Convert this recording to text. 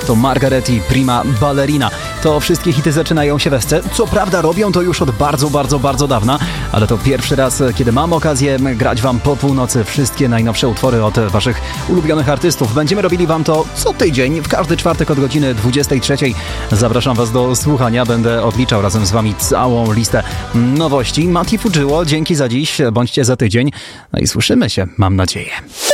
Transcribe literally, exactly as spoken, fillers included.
to Margaret i Prima Ballerina. To wszystkie hity zaczynają się w Esce. Co prawda robią to już od bardzo, bardzo, bardzo dawna, ale to pierwszy raz, kiedy mam okazję grać wam po północy wszystkie najnowsze utwory od waszych ulubionych artystów. Będziemy robili wam to co tydzień, w każdy czwartek od godziny dwudziestej trzeciej. Zapraszam was do słuchania, będę odliczał razem z wami całą listę nowości. Mati Fudżyło, dzięki za dziś, bądźcie za tydzień. No i słyszymy się, mam nadzieję.